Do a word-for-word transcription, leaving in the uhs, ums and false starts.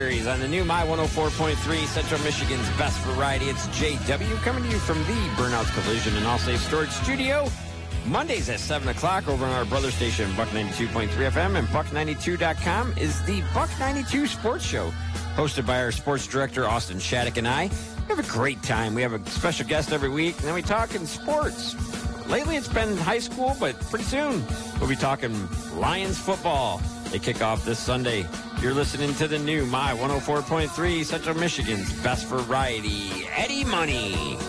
On the new My one oh four point three, Central Michigan's best variety, it's J W coming to you from the Burnouts Collision and All Safe Storage Studio. Mondays at seven o'clock over on our brother station, Buck ninety-two point three F M, and Buck ninety-two dot com is the Buck ninety-two Sports Show, hosted by our sports director, Austin Shattuck, and I. We have a great time. We have a special guest every week, and then we talk in sports. Lately, it's been high school, but pretty soon we'll be talking Lions football. They kick off this Sunday. You're listening to the new My one oh four point three, Central Michigan's best variety, Eddie Money.